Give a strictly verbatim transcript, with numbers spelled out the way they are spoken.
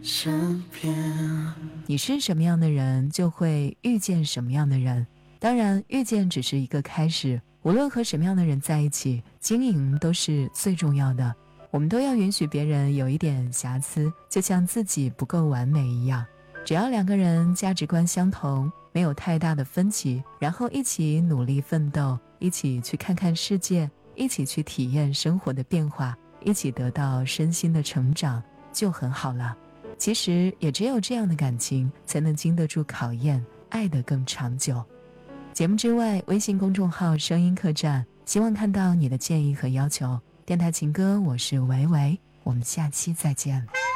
身边。 你是什么样的人，就会遇见什么样的人。当然，遇见只是一个开始，无论和什么样的人在一起，经营都是最重要的。我们都要允许别人有一点瑕疵，就像自己不够完美一样。只要两个人价值观相同，没有太大的分歧，然后一起努力奋斗，一起去看看世界，一起去体验生活的变化，一起得到身心的成长，就很好了。其实也只有这样的感情才能经得住考验，爱得更长久。节目之外，微信公众号声音客栈，希望看到你的建议和要求。电台情歌，我是维维，我们下期再见。